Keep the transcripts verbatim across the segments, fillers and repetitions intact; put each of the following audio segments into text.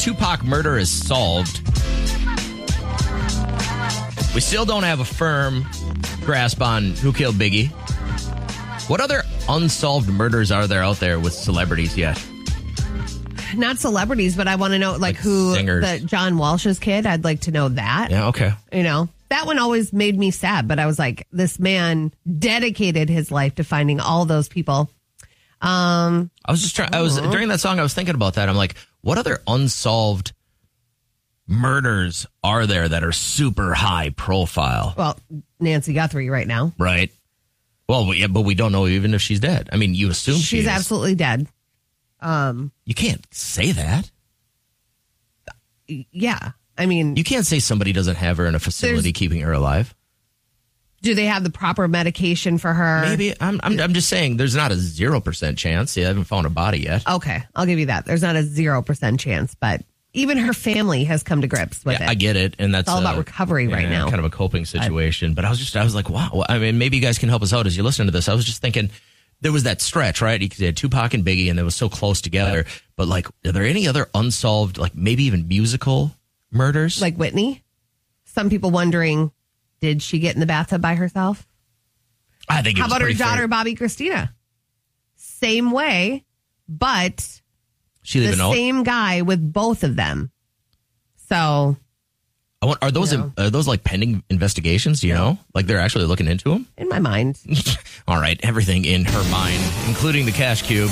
Tupac murder is solved, we still don't have a firm grasp on who killed Biggie. What other unsolved murders are there out there with celebrities yet? Not celebrities, but I want to know, like, Like who, singers. the John Walsh's kid. I'd like to know that. Yeah, okay. You know, that one always made me sad, but I was like, this man dedicated his life to finding all those people. Um, I was just trying, I was, during that song, I was thinking about that. I'm like, what other unsolved murders are there that are super high profile? well, Nancy Guthrie right now. Right. Well, yeah, but we don't know even if she's dead. I mean, you assume she She's is. absolutely dead. Um, You can't say that. yeah. I mean, You can't say somebody doesn't have her in a facility There's- keeping her alive. do they have the proper medication for her? Maybe. I'm, I'm, I'm just saying there's not a zero percent chance. They haven't found a body yet. Okay, I'll give you that. There's not a zero percent chance, but even her family has come to grips with Yeah, it. I get it. And that's It's all about uh, recovery right yeah, now. Kind of a coping situation. But I was just, I was like, wow. I mean, maybe you guys can help us out as you listen to this. I was just thinking, there was that stretch, right? Because they had Tupac and Biggie, and they was so close together. But like, are there any other unsolved, like maybe even musical murders? Like Whitney. Some people wondering, did she get in the bathtub by herself? I think. It How was about her pretty daughter, fair. Bobby Christina? Same way, but She leave the a note? same guy with both of them. So, I want, are those No. are those like pending investigations? Do you know? Like they're actually looking into them? in my mind, All right, everything in her mind, including the cash cube.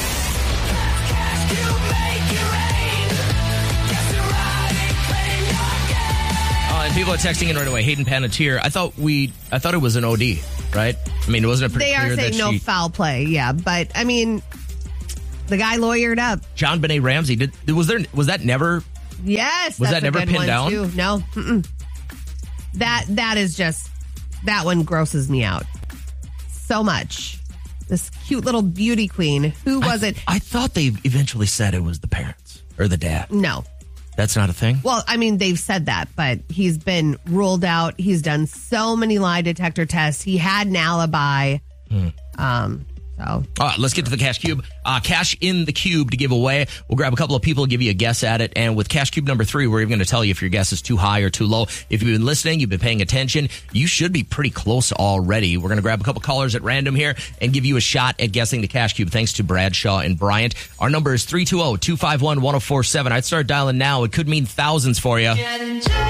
Uh, and people are texting in right away. Hayden Panettiere. I thought we, I thought it was an O D, right? I mean, wasn't it pretty they are clear saying that no she, foul play. Yeah, but I mean, the guy lawyered up. John Benet Ramsey did? Was there? Was that never? Yes, Was that's that a never good pinned one down? Too. No, mm-mm. that that is just that one grosses me out so much. This cute little beauty queen. Who was I, it? I thought they eventually said it was the parents or the dad. No. That's not a thing. Well, I mean, they've said that, but he's been ruled out. He's done so many lie detector tests. He had an alibi. Hmm. Um, so All right, let's get to the Cash Cube. Uh, cash in the Cube to give away. We'll grab a couple of people, give you a guess at it. And with Cash Cube number three, we're even going to tell you if your guess is too high or too low. If you've been listening, you've been paying attention, you should be pretty close already. We're going to grab a couple callers at random here and give you a shot at guessing the Cash Cube thanks to Bradshaw and Bryant. Our number is three two zero, two five one, one zero four seven. I'd start dialing now. It could mean thousands for you.